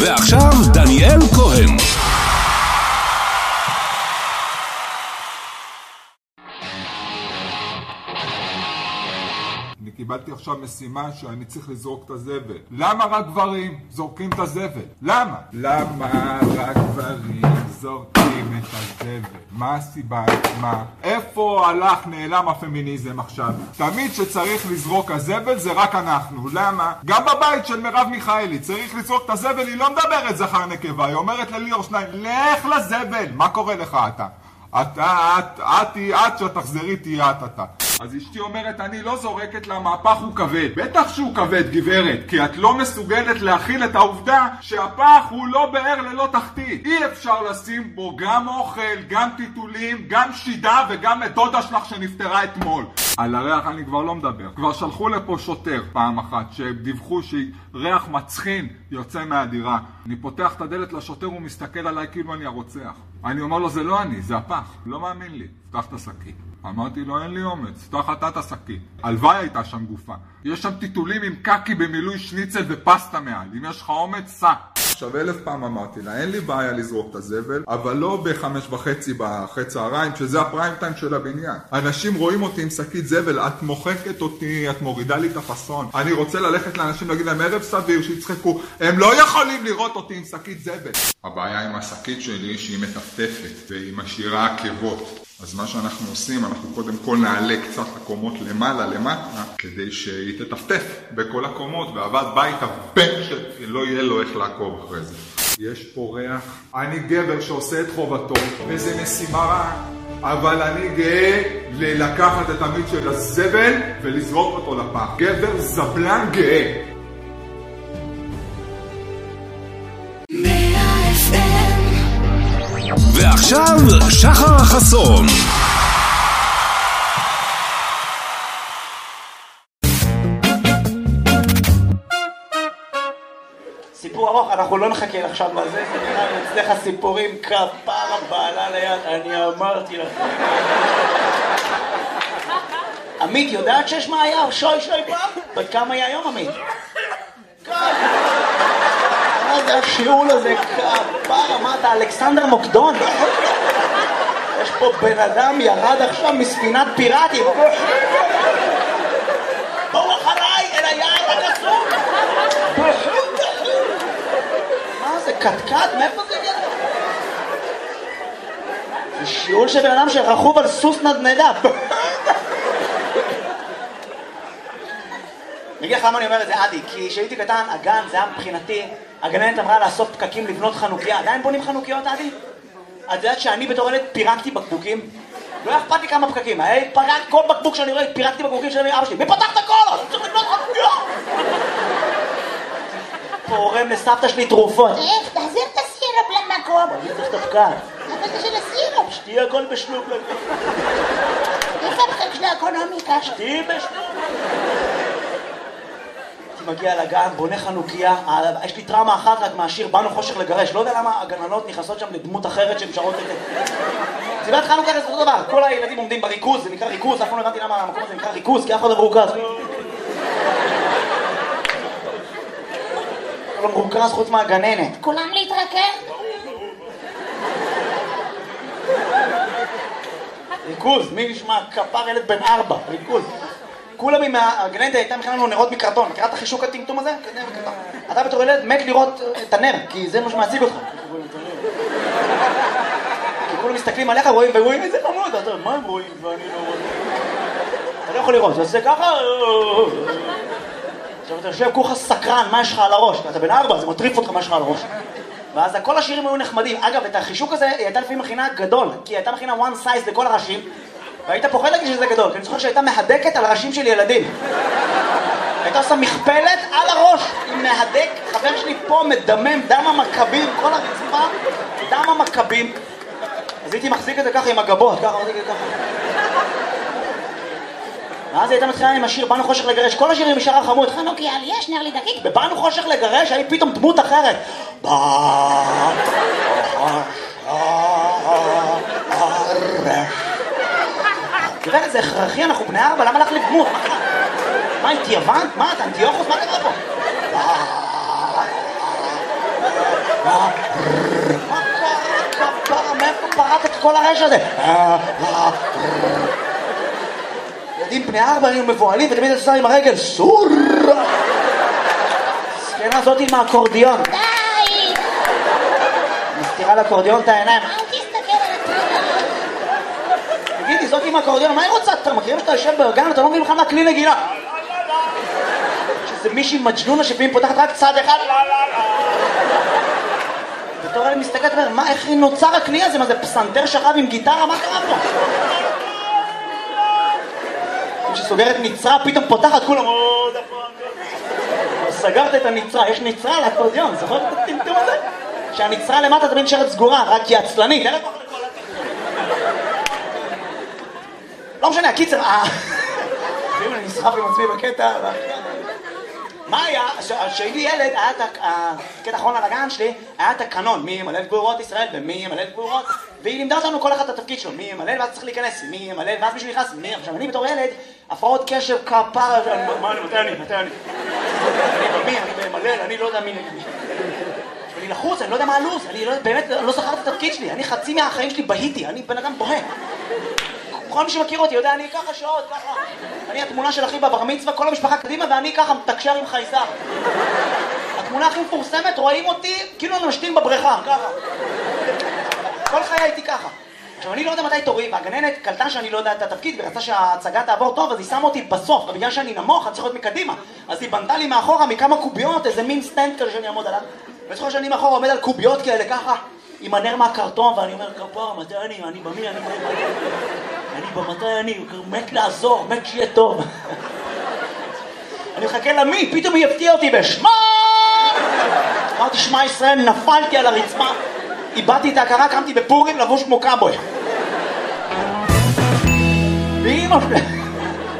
ועכשיו דניאל כהן. אני קיבלתי עכשיו משימה שאני צריך לזרוק את הזבל. למה רק גברים זורקים את הזבל? למה? למה רק גברים זורקים את הזבל? מה הסיבה? מה? איפה הלך נעלם הפמיניזם עכשיו? תמיד שצריך לזרוק הזבל זה רק אנחנו. למה? גם בבית של מרב מיכאלי צריך לזרוק את הזבל, היא לא מדברת זכר נקבה, היא אומרת לליאור שניים, לך לזבל. מה קורה לך אתה? את שתחזרי תהיה אתה. אז אשתי אומרת, אני לא זורקת למהפך הוא כבד. בטח שהוא כבד, גברת, כי את לא מסוגלת להכיל את העובדה שהפח הוא לא באר ללא תחתית. אי אפשר לשים בו גם אוכל, גם טיטולים, גם שידה וגם את דודה שלך שנפטרה אתמול. על הריח אני כבר לא מדבר. כבר שלחו לפה שוטר פעם אחת שדיווחו שריח מצחין יוצא מהדירה. אני פותח את הדלת לשוטר, הוא מסתכל עליי כאילו אני הרוצח. אני אומר לו, זה לא אני, זה הפח. לא מאמין לי. פתח את השקית. אמרתי לו, אין לי אומץ, פתח אתה את השקית. הלוואי הייתה שם גופה. יש שם טיטולים עם קקי במילוי שניצל ופסטה מעל. אם יש לך אומץ, סע. עכשיו 1000 פעם אמרתי לה, אין לי בעיה לזרוק את הזבל, אבל לא ב5:30 אחרי צהריים, שזה הפריים טיים של הבניין. אנשים רואים אותי עם שקית זבל, את מוחקת אותי, את מורידה לי את הפסון. אני רוצה ללכת לאנשים להגיד להם, ערב סביר, שיצחקו. הם לא יכולים לראות אותי עם שקית זבל. הבעיה עם השקית שלי שהיא מטפטפת והיא משאירה עקבות. אז מה שאנחנו עושים, אנחנו קודם כל נעלה קצת הקומות למעלה, למטה, כדי שהיא תטפטף בכל הקומות, ועבד בית הבן שלא יהיה לו איך לעקוב אחרי זה. יש פה ריח. אני גבר שעושה את חובתו, וזה משימה רעה, אבל אני גאה לקחת את המיץ של הזבל ולזרוק אותו לפח. גבר זבלן גאה. ועכשיו שחר החסון. סיפור ארוך, אנחנו לא נחכה עכשיו לזה, זה נראה לי אצלך סיפורים כפרה בעלה ליד, אני אמרתי לכם. עמית, יודעת שיש מה היה? שוי פעם? בת כמה היה היום, עמית? מה זה השיעור לזה כפרה? מה אתה, אלכסנדר מוקדון? יש פה בן אדם ירד עכשיו מספינת פיראטים. בואו אחריי אל היעד הגסות. מה זה, קטקט? מאיפה זה יהיה? זה שיעור של בן אדם שרכוב על סוס נדנדה. אני אגיד לך למה אני אומר את זה, עדי, כי כשהייתי קטן, הגן, זה היה מבחינתי, הגננת אמרה לאסוף פקקים לבנות חנוכיה. עדיין בונים חנוכיות, עדי? את יודעת שאני בתור ילד פירקתי בקבוקים? לא אכפת לי כמה פקקים, פרק כל בקבוק שאני רואה, פירקתי בקבוקים של אבא שלי. מי פתח את הכל? אני צריך לבנות חנוכיה! פורם לסבתא שלי תרופות. תחזיר את הסירופ למקום. אני צריך את הפקק. אבל זה של הסירופ. שתהיה הכל בשלוק. איפה הפקק של האקונומיקה? שתהיה בשלוק. מגיע לגן, בונה חנוכיה, יש לי טראומה אחת רק מהשיר באנו חושך לגרש, לא יודע למה הגננות נכנסות שם לדמות אחרת שהן שרות את זה. סיבת חנוכה זה אותו דבר, כל הילדים עומדים בריכוז, זה נקרא ריכוז, אף פעם לא הבנתי למה המקום הזה נקרא ריכוז, כי אף אחד לא מרוכז. לא מרוכז חוץ מהגננת. כולם להתרכז? ריכוז, מי נשמע? כפר ילד בן 4, ריכוז. כולם עם הגננת הייתה מכינה לנו נרות מקרטון, מכירה את החישוק הטמטום הזה? אתה בתור ילד מת לראות את הנר, כי זה מה שמעציג אותך. כי כולם מסתכלים עליך ורואים איזה חמוד, אתה מה הם רואים ואני לא רואה? אתה לא יכול לראות, זה עושה ככה. עכשיו אתה יושב כולך סקרן, מה יש לך על הראש? אתה בן 4, זה מטריף אותך מה יש לך על הראש. ואז כל השירים היו נחמדים. אגב, את החישוק הזה היא הייתה לפעמים מכינה גדול, כי היא הייתה מכינה one size לכל הראשים. והיית פוחד להגיד שזה גדול, כי אני זוכר שהייתה מהדקת על ראשים של ילדים. הייתה עושה מכפלת על הראש, עם מהדק, חבר שלי פה מדמם, דם המכבים, כל הרצפה, דם המכבים. אז הייתי מחזיק את זה ככה עם הגבות, ככה, מחזיק את זה ככה. ואז היא הייתה מתחילה עם השיר באנו חושך לגרש, כל השירים משאר החמוד, חנוכיה, יש נר לי דקית. בבאנו חושך לגרש, היה פתאום דמות אחרת. תראה, זה הכרחי, אנחנו בני 4, למה לך לדמות? מה, התייוונת? מה, אתה אנטיוכוס? מה קרה פה? מה קרה כפרה? מאיפה פרט את כל הרשע הזה? ילדים בני 4 היו מבועלים ותמיד עושה עם הרגל סור. סקנה זאתי עם האקורדיון. די! מסתירה לאקורדיון את העיניים. אל תסתכל על התמונה. תגידי, זאת עם האקורדיון, מה היא רוצה? אתה מכירים שאתה יושב בגן, אתה לא מבין בכלל מה כלי נגינה. שזה מישהי מג'נונה שפעמים פותחת רק צד אחד. בתור אני מסתכלת ואומר, מה, איך נוצר הכלי הזה? מה זה פסנתר שכב עם גיטרה? מה קרה פה? כשסוגרת נצרה, פתאום פותחת, כולם עוד הפעם. סגרת את הנצרה, יש נצרה על האקורדיון, זוכר את הטמטום הזה? שהנצרה למטה תמיד נשארת סגורה, רק היא עצלנית, אין לה כוח לכל התיק. לא משנה, הקיצר, לפעמים אני נסחף עם עצמי בקטע. מה היה? כשהייתי ילד, היה את הקטע האחרון על הגן שלי, היה את הקנון, מי ימלא גבורות ישראל ומי ימלא גבורות, והיא לימדה אותנו כל אחד את התפקיד שלו, מי ימלא ואז צריך להיכנס, מי ימלא ואז מישהו נכנס, מי. עכשיו אני בתור ילד, הפרעות קשב כפרה, מה אני, מתי אני? אני במי, אני במלא, אני לא יודע מי. אני לחוץ, אני לא יודע מה הלו"ז, אני באמת לא זכרתי את התפקיד שלי, אני חצי מהחיים שלי בהיתי, אני בן אדם בוהה. כל מי שמכיר אותי יודע, אני ככה שעות, ככה. אני התמונה של אחי בבר מצווה, כל המשפחה קדימה, ואני ככה מתקשר עם חייזר. התמונה הכי מפורסמת, רואים אותי כאילו אני משתין בבריכה, ככה. כל חיי הייתי ככה. עכשיו, אני לא יודע מתי תורי, והגננת קלטה שאני לא יודע את התפקיד, ורצה שההצגה תעבור טוב, אז היא שמה אותי בסוף, ובגלל שאני נמוך, אני צריך להיות מקדימה. אז היא בנתה לי מאחורה מכמה קוביות, איזה מין סטנד כזה שאני אעמוד עליו. וצריך שאני מאחורה עומד על קוביות כאלה, ככה, עם הנר מהקרטון, ואני אומר, כפרה, מתי אני במי, אני במתי אני מת לעזור, מת שיהיה טוב. אני מחכה למי, פתאום היא הפתיעה אותי בשמה! אמרתי שמע ישראל, נפלתי על הרצפה, איבדתי את ההכרה, קמתי בפורים לבוש כמו קאבוי. ואמא